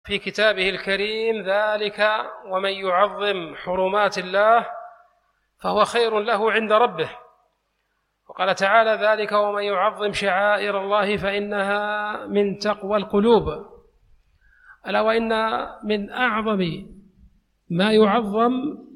في كتابه الكريم: ذلك ومن يعظم حرمات الله فهو خير له عند ربه. وقال تعالى: ذلك ومن يعظم شعائر الله فإنها من تقوى القلوب. ألا وإن من أعظم ما يعظم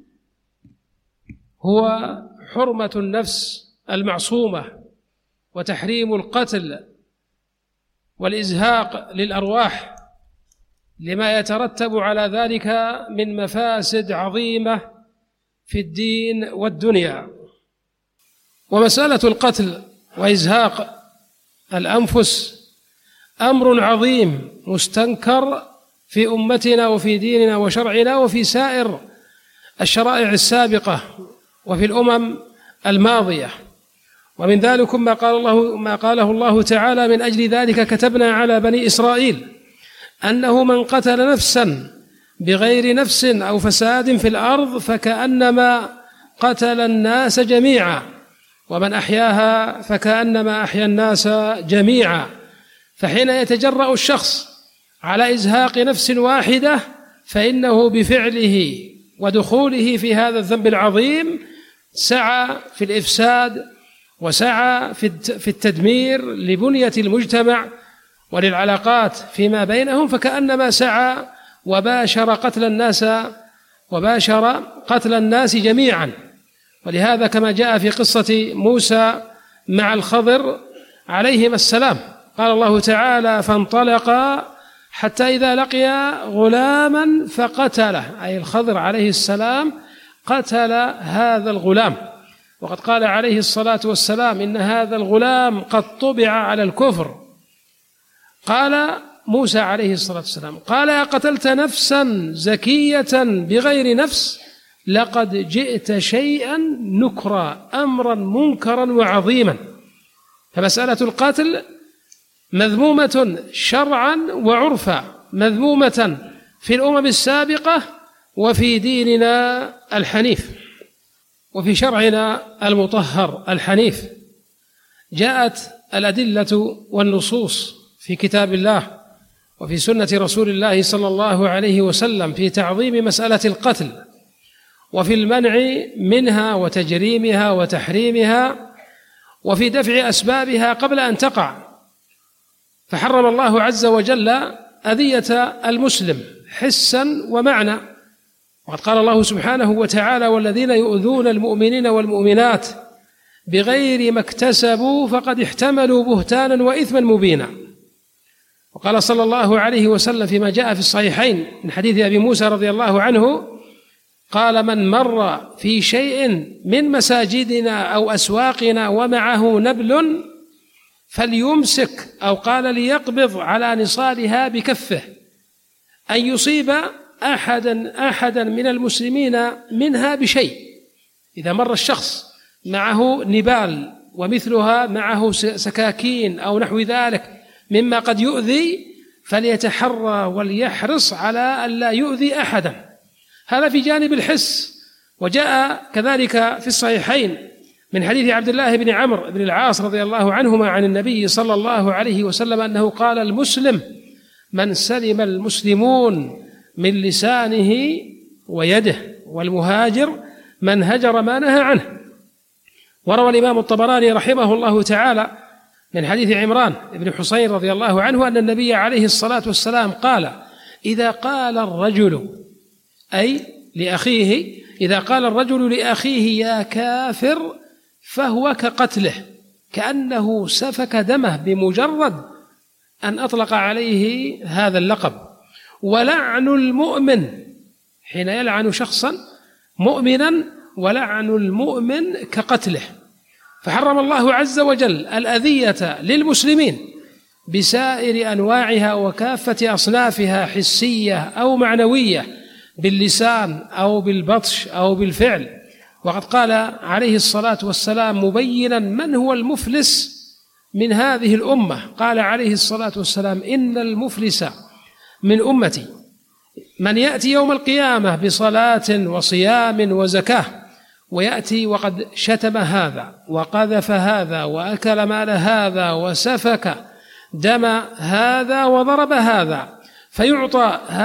هو حرمة النفس المعصومة وتحريم القتل والإزهاق للأرواح، لما يترتب على ذلك من مفاسد عظيمة في الدين والدنيا. ومسألة القتل وإزهاق الأنفس أمر عظيم مستنكر في أمتنا وفي ديننا وشرعنا وفي سائر الشرائع السابقة وفي الأمم الماضية. ومن ذلك ما قاله الله تعالى: من أجل ذلك كتبنا على بني إسرائيل أنه من قتل نفسا بغير نفس أو فساد في الأرض فكأنما قتل الناس جميعا، ومن أحياها فكأنما أحيا الناس جميعا. فحين يتجرأ الشخص على إزهاق نفس واحدة فإنه بفعله ودخوله في هذا الذنب العظيم سعى في الإفساد وسعى في التدمير لبنية المجتمع وللعلاقات فيما بينهم، فكأنما سعى وباشر قتل الناس جميعا. ولهذا كما جاء في قصة موسى مع الخضر عليهما السلام، قال الله تعالى: فانطلقا حتى إذا لقيا غلاما فقتله، أي الخضر عليه السلام قتل هذا الغلام. وقد قال عليه الصلاة والسلام: إن هذا الغلام قد طبع على الكفر. قال موسى عليه الصلاة والسلام: قال: أقتلت نفسا زكية بغير نفس لقد جئت شيئا نكرا، أمرا منكرا وعظيما. فمسألة القتل مذمومة شرعا وعرفا، مذمومة في الأمم السابقة وفي ديننا الحنيف وفي شرعنا المطهر الحنيف. جاءت الأدلة والنصوص في كتاب الله وفي سنة رسول الله صلى الله عليه وسلم في تعظيم مسألة القتل وفي المنع منها وتجريمها وتحريمها وفي دفع أسبابها قبل أن تقع. فحرم الله عز وجل أذية المسلم حسا ومعنى، وقد قال الله سبحانه وتعالى: والذين يؤذون المؤمنين والمؤمنات بغير ما اكتسبوا فقد احتملوا بهتانا وإثما مبينا. وقال صلى الله عليه وسلم فيما جاء في الصحيحين من حديث أبي موسى رضي الله عنه قال: من مر في شيء من مساجدنا أو أسواقنا ومعه نبل فليمسك، أو قال ليقبض على نصالها بكفه، أن يصيب أحدا من المسلمين منها بشيء. إذا مر الشخص معه نبال ومثلها معه سكاكين أو نحو ذلك مما قد يؤذي فليتحرى وليحرص على ألا يؤذي أحدا. هذا في جانب الحس. وجاء كذلك في الصحيحين من حديث عبد الله بن عمرو بن العاص رضي الله عنهما عن النبي صلى الله عليه وسلم أنه قال: المسلم من سلم المسلمون من لسانه ويده، والمهاجر من هجر ما نهى عنه. وروى الإمام الطبراني رحمه الله تعالى من حديث عمران بن حسين رضي الله عنه أن النبي عليه الصلاة والسلام قال: إذا قال الرجل لأخيه يا كافر فهو كقتله، كأنه سفك دمه بمجرد أن أطلق عليه هذا اللقب. ولعن المؤمن، حين يلعن شخصا مؤمنا، ولعن المؤمن كقتله. فحرم الله عز وجل الأذية للمسلمين بسائر أنواعها وكافة أصنافها، حسية أو معنوية، باللسان أو بالبطش أو بالفعل. وقد قال عليه الصلاة والسلام مبينا من هو المفلس من هذه الأمة، قال عليه الصلاة والسلام: إن المفلس من أمتي من يأتي يوم القيامة بصلاة وصيام وزكاة، ويأتي وقد شتم هذا وقذف هذا وأكل مال هذا وسفك دم هذا وضرب هذا، فيعطى